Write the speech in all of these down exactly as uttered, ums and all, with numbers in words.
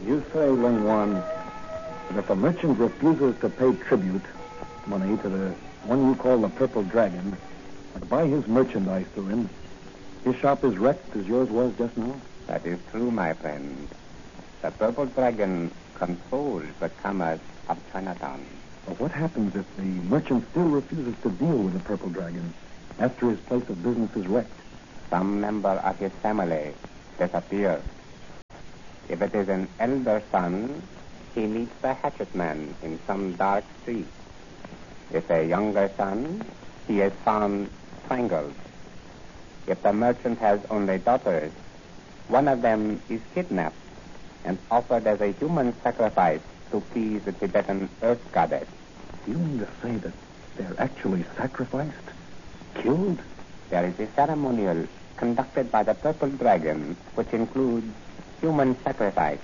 You say, Ling Wan, that if a merchant refuses to pay tribute money to the one you call the Purple Dragon, or to buy his merchandise through him, his shop is wrecked as yours was just now? That is true, my friend. The Purple Dragon controls the commerce of Chinatown. But what happens if the merchant still refuses to deal with the Purple Dragon after his place of business is wrecked? Some member of his family disappears. If it is an elder son, he meets the hatchet man in some dark street. If a younger son, he is found strangled. If the merchant has only daughters, one of them is kidnapped and offered as a human sacrifice to please the Tibetan earth goddess. You mean to say that they're actually sacrificed? Killed? There is a ceremonial conducted by the Purple Dragon, which includes human sacrifice.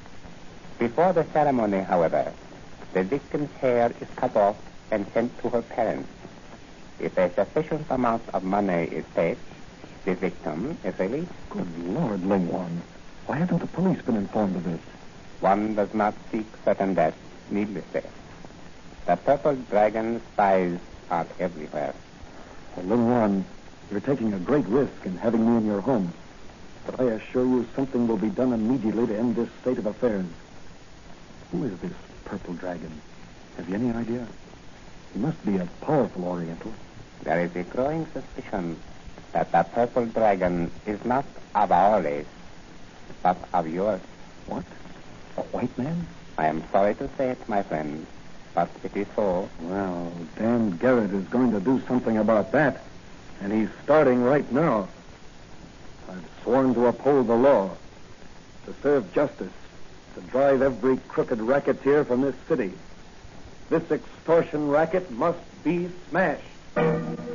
Before the ceremony, however, the victim's hair is cut off and sent to her parents. If a sufficient amount of money is paid, the victim is released. Good Lord, Ling Wan. Why haven't the police been informed of this? One does not seek certain death needlessly. The Purple Dragon spies are everywhere. Well, Ling Wan, you're taking a great risk in having me in your home. But I assure you something will be done immediately to end this state of affairs. Who is this Purple Dragon? Have you any idea? He must be a powerful Oriental. There is a growing suspicion that the Purple Dragon is not of our race, but of yours. What? A white man? I am sorry to say it, my friend, but it is so. Well, Dan Garrett is going to do something about that, and he's starting right now. I've sworn to uphold the law, to serve justice, to drive every crooked racketeer from this city. This extortion racket must be smashed.